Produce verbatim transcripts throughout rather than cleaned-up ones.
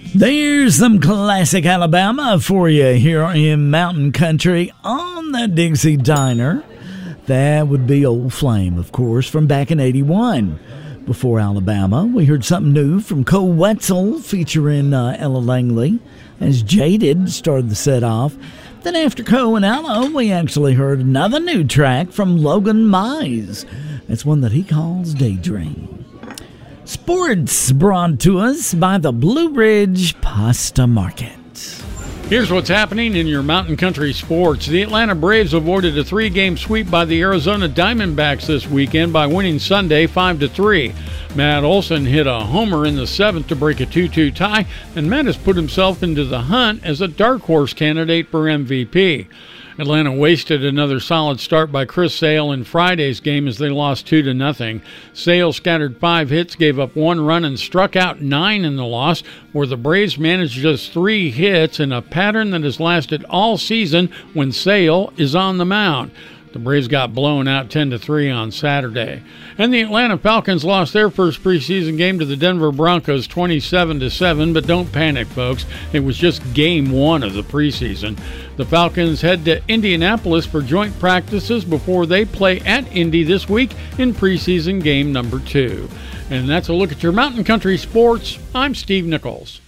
There's some classic Alabama for you here in Mountain Country on the Dixie Diner. That would be Old Flame, of course, from back in eighty-one. Before Alabama, we heard something new from Cole Wetzel featuring uh, Ella Langley as Jaded started the set off. Then after Cole and Ella, we actually heard another new track from Logan Mize. That's one that he calls Daydream. Sports brought to us by the Blue Ridge Pasta Market. Here's what's happening in your Mountain Country sports. The Atlanta Braves avoided a three-game sweep by the Arizona Diamondbacks this weekend by winning Sunday five to three. Matt Olson hit a homer in the seventh to break a two two tie, and Matt has put himself into the hunt as a dark horse candidate for M V P. Atlanta wasted another solid start by Chris Sale in Friday's game as they lost two to nothing. Sale scattered five hits, gave up one run, and struck out nine in the loss, where the Braves managed just three hits in a pattern that has lasted all season when Sale is on the mound. The Braves got blown out ten to three on Saturday. And the Atlanta Falcons lost their first preseason game to the Denver Broncos twenty-seven to seven, but don't panic, folks. It was just game one of the preseason. The Falcons head to Indianapolis for joint practices before they play at Indy this week in preseason game number two. And that's a look at your Mountain Country sports. I'm Steve Nichols.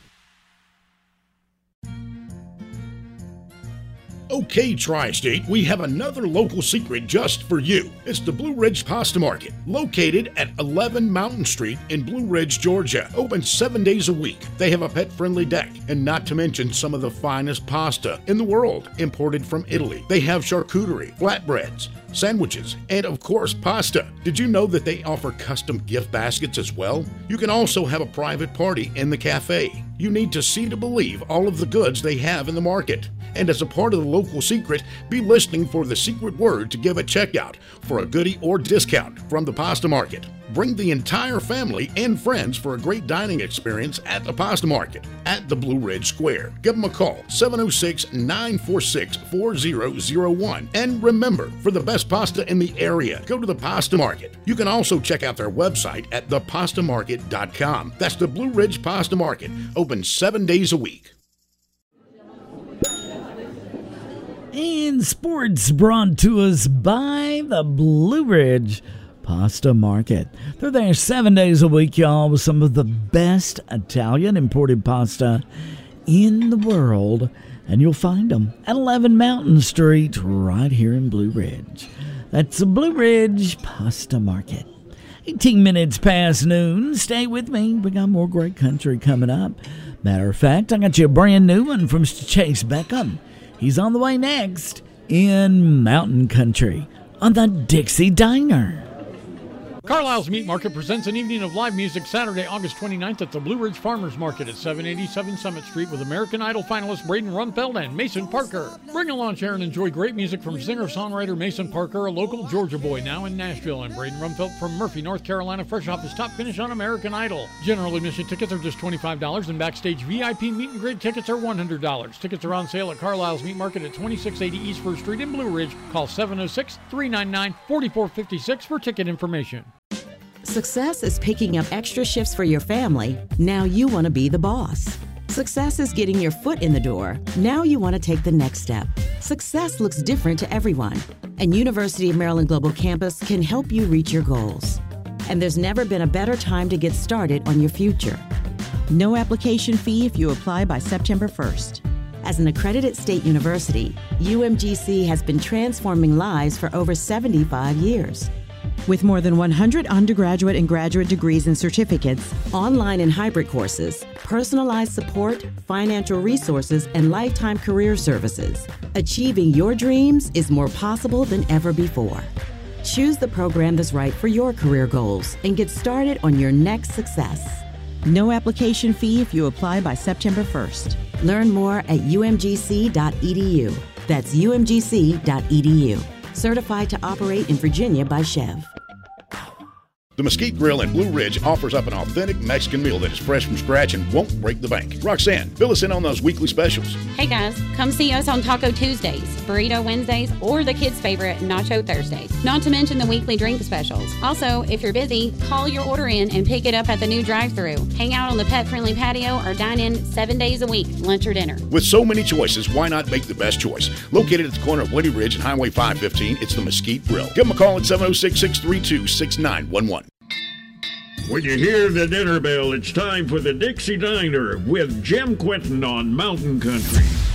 Okay, Tri-State, we have another local secret just for you. It's the Blue Ridge Pasta Market, located at eleven Mountain Street in Blue Ridge, Georgia. Open seven days a week. They have a pet-friendly deck, and not to mention some of the finest pasta in the world, imported from Italy. They have charcuterie, flatbreads, sandwiches, and of course, pasta. Did you know that they offer custom gift baskets as well? You can also have a private party in the cafe. You need to see to believe all of the goods they have in the market. And as a part of the local secret, be listening for the secret word to give at checkout for a goodie or discount from the Pasta Market. Bring the entire family and friends for a great dining experience at the Pasta Market at the Blue Ridge Square. Give them a call, seven oh six, nine four six, four oh oh one. And remember, for the best pasta in the area, go to the Pasta Market. You can also check out their website at the pasta market dot com. That's the Blue Ridge Pasta Market, open seven days a week. And sports brought to us by the Blue Ridge Pasta Market. They're there seven days a week, y'all, with some of the best Italian imported pasta in the world. And you'll find them at eleven Mountain Street right here in Blue Ridge. That's the Blue Ridge Pasta Market. eighteen minutes past noon. Stay with me. We got more great country coming up. Matter of fact, I got you a brand new one from Chase Beckham. He's on the way next in Mountain Country on the Dixie Diner. Carlisle's Meat Market presents an evening of live music Saturday, August twenty-ninth at the Blue Ridge Farmers Market at seven eighty-seven Summit Street with American Idol finalists Braden Rumfeld and Mason Parker. Bring a lawn chair and enjoy great music from singer-songwriter Mason Parker, a local Georgia boy now in Nashville, and Braden Rumfeld from Murphy, North Carolina, fresh off his top finish on American Idol. General admission tickets are just twenty-five dollars and backstage V I P meet and greet tickets are one hundred dollars. Tickets are on sale at Carlisle's Meat Market at twenty-six eighty East First Street in Blue Ridge. Call seven oh six, three nine nine, four four five six for ticket information. Success is picking up extra shifts for your family. Now you want to be the boss. Success is getting your foot in the door. Now you want to take the next step. Success looks different to everyone, and University of Maryland Global Campus can help you reach your goals. And there's never been a better time to get started on your future. No application fee if you apply by September first. As an accredited state university, U M G C has been transforming lives for over seventy-five years. With more than one hundred undergraduate and graduate degrees and certificates, online and hybrid courses, personalized support, financial resources, and lifetime career services, achieving your dreams is more possible than ever before. Choose the program that's right for your career goals and get started on your next success. No application fee if you apply by September first. Learn more at U M G C dot E D U. That's U M G C dot E D U. Certified to operate in Virginia by Chev. The Mesquite Grill in Blue Ridge offers up an authentic Mexican meal that is fresh from scratch and won't break the bank. Roxanne, fill us in on those weekly specials. Hey guys, come see us on Taco Tuesdays, Burrito Wednesdays, or the kids' favorite Nacho Thursdays. Not to mention the weekly drink specials. Also, if you're busy, call your order in and pick it up at the new drive-thru. Hang out on the pet-friendly patio or dine in seven days a week, lunch or dinner. With so many choices, why not make the best choice? Located at the corner of Woody Ridge and Highway five fifteen, it's the Mesquite Grill. Give them a call at seven oh six, six three two, six nine one one. When you hear the dinner bell, it's time for the Dixie Diner with Jim Quinton on Mountain Country.